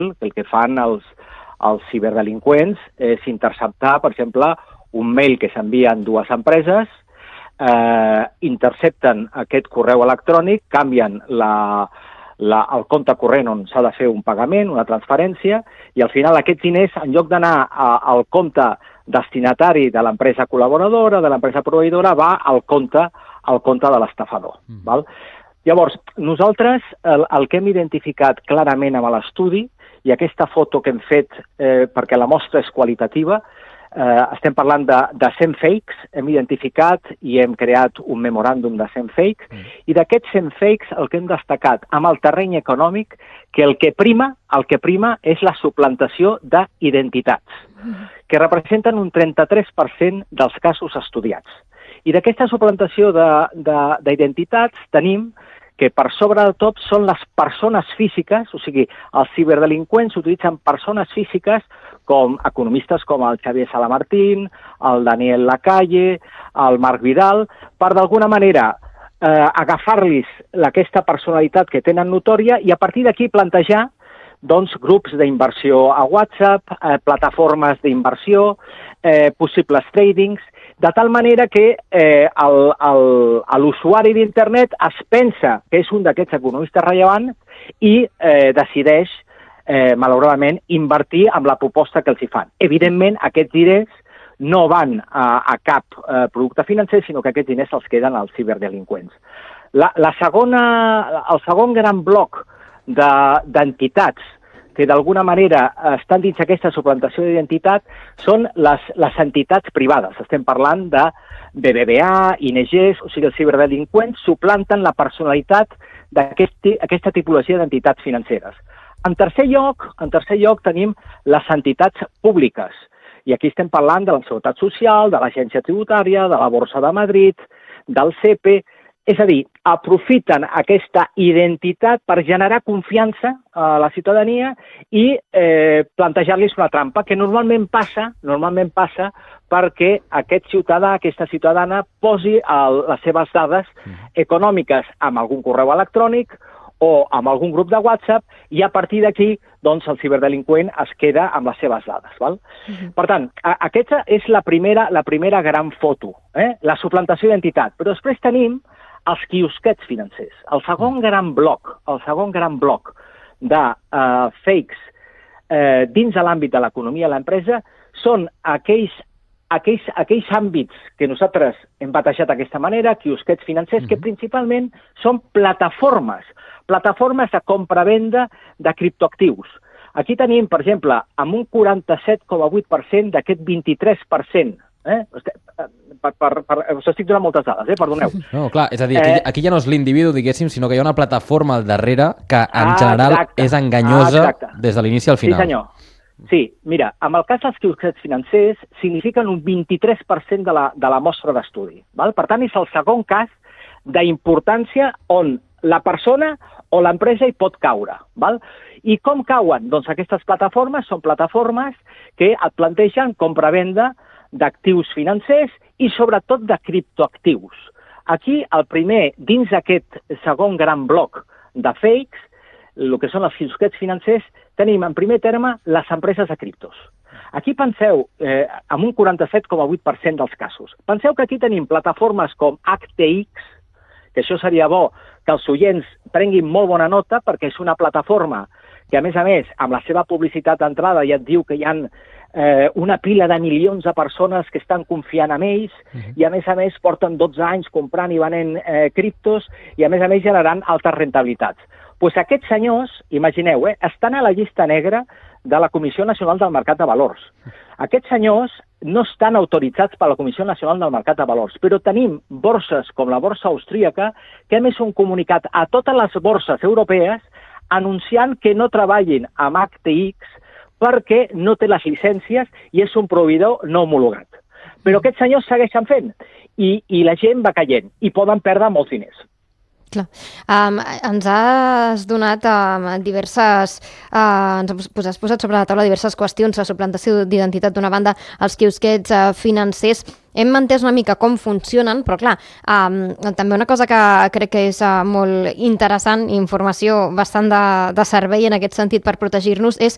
el que fan els ciberdelinqüents és interceptar, per exemple, un mail que s'envien dues empreses, intercepten aquest correu electrònic, canvien el compte corrent on s'ha de fer un pagament, una transferència, i al final aquests diners, en lloc d'anar al compte destinatari de l'empresa col·laboradora, de l'empresa proveïdora, va al compte de l'estafador. Val? Llavors, nosaltres el que hem identificat clarament amb l'estudi, i aquesta foto que hem fet, perquè la mostra és qualitativa, estem parlant de 100 fakes, hem identificat i hem creat un memoràndum de 100 fakes, i d'aquests 100 fakes el que hem destacat amb el terreny econòmic, que el que prima és la suplantació d'identitats, que representen un 33% dels casos estudiats. I d'aquesta suplantació d'identitats tenim que per sobre de tot són les persones físiques, o sigui, els ciberdelinqüents utilitzen persones físiques com economistes com el Xavier Salamartín, el Daniel Lacalle, el Marc Vidal, per d'alguna manera agafar-los aquesta personalitat que tenen notòria i a partir d'aquí plantejar grups d'inversió a WhatsApp, plataformes d'inversió, possibles tradings, de tal manera que l'usuari d'internet es pensa que és un d'aquests economistes rellevants i decideix, malauradament, invertir amb la proposta que els hi fan. Evidentment, aquests diners no van a cap producte financer, sinó que aquests diners els queden als ciberdelinqüents. El segon gran bloc d'entitats que d'alguna manera estan dins aquesta suplantació d'identitat són les entitats privades. Estem parlant de BBVA, ING, o sigui, els ciberdelinqüents suplanten la personalitat d'aquesta tipologia d'entitats financeres. En tercer lloc tenim les entitats públiques. I aquí estem parlant de la Seguretat Social, de l'Agència Tributària, de la Borsa de Madrid, del CEPE. És a dir, aprofiten aquesta identitat per generar confiança a la ciutadania i plantejar-los una trampa, que normalment passa perquè aquest ciutadà, aquesta ciutadana, posi les seves dades econòmiques amb algun correu electrònic o amb algun grup de WhatsApp i a partir d'aquí el ciberdelinqüent es queda amb les seves dades. Val? Per tant, aquesta és la primera gran foto, la suplantació d'identitat. Però després tenim els quiosquets financers. El segon gran bloc de fakes dins de l'àmbit de l'economia de l'empresa són aquells àmbits que nosaltres hem batejat d'aquesta manera, quiosquets financers, que principalment són plataformes de compra-venda de criptoactius. Aquí tenim, per exemple, amb un 47,8% d'aquest 23%. Us estic donant moltes dades, perdoneu. No, clar, és a dir, aquí ja no és l'individu, diguéssim, sinó que hi ha una plataforma al darrere que en general és enganyosa des de l'inici al final. Sí, senyor. Sí, mira, en el cas dels quiosquets financers signifiquen un 23% de la mostra d'estudi. Per tant, és el segon cas d'importància on la persona o l'empresa hi pot caure. I com cauen? Doncs aquestes plataformes són plataformes que et plantegen compra-venda d'actius financers i sobretot de criptoactius. Aquí, el primer, dins d'aquest segon gran bloc de fakes, el que són els quiosquets financers, tenim en primer terme les empreses de criptos. Aquí penseu, amb un 47,8% dels casos, penseu que aquí tenim plataformes com HTX, que això seria bo que els oients prenguin molt bona nota perquè és una plataforma que, a més, amb la seva publicitat d'entrada ja et diu que hi ha una pila de milions de persones que estan confiant en ells i, a més, porten 12 anys comprant i venent criptos i, a més, generant altes rentabilitats. Doncs aquests senyors, imagineu, estan a la llista negra de la Comissió Nacional del Mercat de Valors. Aquests senyors no estan autoritzats per la Comissió Nacional del Mercat de Valors, però tenim borses com la borsa austríaca que ha emès un comunicat a totes les borses europees anunciant que no treballin amb HTX perquè no té les llicències i és un proveïdor no homologat. Però aquests senyors segueixen fent i la gent va caient i poden perdre molts diners. Clar. Ens has donat diverses... ens has posat sobre la taula diverses qüestions, la suplantació d'identitat d'una banda, els quiosquets financers. Hem entès una mica com funcionen, però clar, també una cosa que crec que és molt interessant, informació bastant de servei en aquest sentit per protegir-nos, és